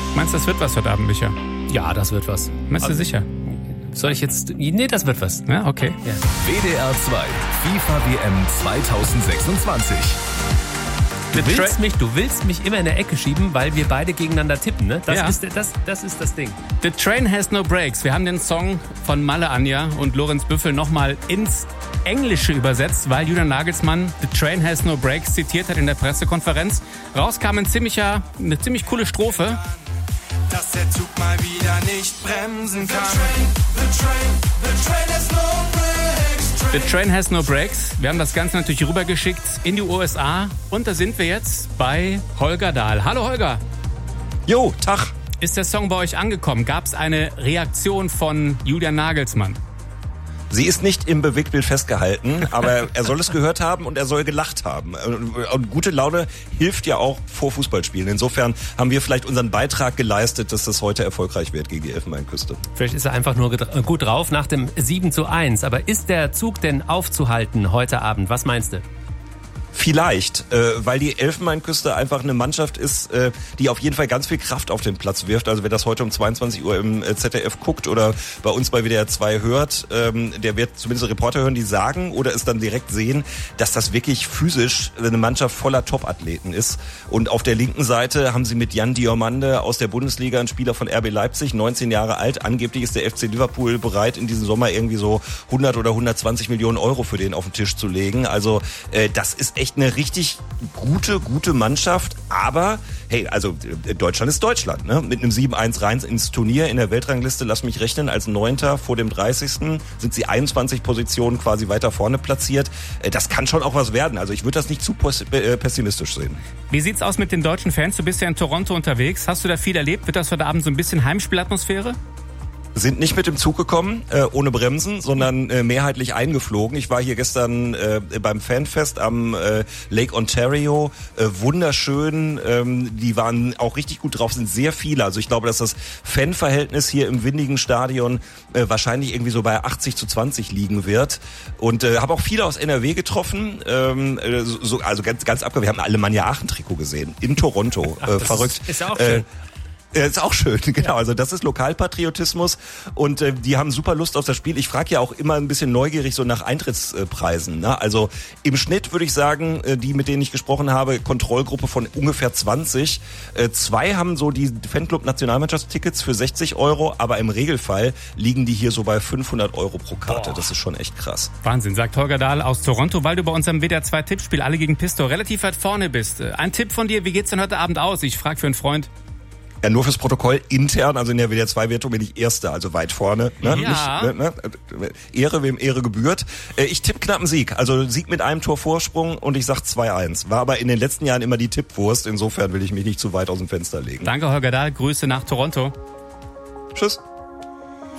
Meinst du, das wird was heute Abend, Micha? Ja, das wird was. Meinst du sicher? Soll ich jetzt... Nee, das wird was. Ja, okay. Ja. WDR 2, FIFA WM 2026. Du willst mich immer in der Ecke schieben, weil wir beide gegeneinander tippen, ne? Das Ja. ist das Ding. The Train Has No Brakes. Wir haben den Song von Malle Anja und Lorenz Büffel nochmal ins Englische übersetzt, weil Julian Nagelsmann The Train Has No Brakes zitiert hat in der Pressekonferenz. Raus kam eine ziemlich coole Strophe. Dass der Zug mal wieder nicht bremsen kann. The train has no brakes. The Train Has No Brakes. Wir haben das Ganze natürlich rübergeschickt in die USA. Und da sind wir jetzt bei Holger Dahl. Hallo Holger. Jo, Tag. Ist der Song bei euch angekommen? Gab es eine Reaktion von Julian Nagelsmann? Sie ist nicht im Bewegtbild festgehalten, aber er soll es gehört haben und er soll gelacht haben. Und gute Laune hilft ja auch vor Fußballspielen. Insofern haben wir vielleicht unseren Beitrag geleistet, dass das heute erfolgreich wird gegen die Elfenbeinküste. Vielleicht ist er einfach nur gut drauf nach dem 7:1. Aber ist der Zug denn aufzuhalten heute Abend? Was meinst du? Vielleicht, weil die Elfenbeinküste einfach eine Mannschaft ist, die auf jeden Fall ganz viel Kraft auf den Platz wirft. Also wer das heute um 22 Uhr im ZDF guckt oder bei uns bei WDR 2 hört, der wird zumindest Reporter hören, die sagen oder es dann direkt sehen, dass das wirklich physisch eine Mannschaft voller Top-Athleten ist. Und auf der linken Seite haben sie mit Jan Diomande aus der Bundesliga, einen Spieler von RB Leipzig, 19 Jahre alt. Angeblich ist der FC Liverpool bereit, in diesem Sommer irgendwie so 100 oder 120 Millionen Euro für den auf den Tisch zu legen. Also das ist echt eine richtig gute Mannschaft, aber hey, also Deutschland ist Deutschland, ne? Mit einem 7:1 rein ins Turnier in der Weltrangliste, lass mich rechnen, als 9. vor dem 30. sind sie 21 Positionen quasi weiter vorne platziert. Das kann schon auch was werden, also ich würde das nicht zu pessimistisch sehen. Wie sieht's aus mit den deutschen Fans? Du bist ja in Toronto unterwegs. Hast du da viel erlebt? Wird das heute Abend so ein bisschen Heimspielatmosphäre? Sind nicht mit dem Zug gekommen, ohne Bremsen, sondern mehrheitlich eingeflogen. Ich war hier gestern beim Fanfest am Lake Ontario. Wunderschön, die waren auch richtig gut drauf, sind sehr viele. Also ich glaube, dass das Fanverhältnis hier im windigen Stadion wahrscheinlich irgendwie so bei 80:20 liegen wird. Und habe auch viele aus NRW getroffen. Also ganz abgefahren. Wir haben alle Alemannia Aachen-Trikot gesehen in Toronto. Verrückt. Ist ja auch schön. Ist auch schön, genau. Also das ist Lokalpatriotismus und die haben super Lust auf das Spiel. Ich frage ja auch immer ein bisschen neugierig so nach Eintrittspreisen. Ne? Also im Schnitt würde ich sagen, die, mit denen ich gesprochen habe, Kontrollgruppe von ungefähr 20. 2 haben so die Fanclub-Nationalmannschaftstickets für 60 €, aber im Regelfall liegen die hier so bei 500 € pro Karte. Das ist schon echt krass. Wahnsinn, sagt Holger Dahl aus Toronto, weil du bei unserem WDR 2 Tippspiel Alle gegen Pisto relativ weit vorne bist. Ein Tipp von dir, wie geht's denn heute Abend aus? Ich frage für einen Freund. Ja, nur fürs Protokoll intern, also in der WDR 2-Wertung bin ich Erster, also weit vorne. Ne? Ja. Nicht, Ehre, wem Ehre gebührt. Ich tippe knappen Sieg, also Sieg mit einem Tor Vorsprung und ich sag 2:1. War aber in den letzten Jahren immer die Tippwurst, insofern will ich mich nicht zu weit aus dem Fenster legen. Danke Holger Dahl, Grüße nach Toronto. Tschüss.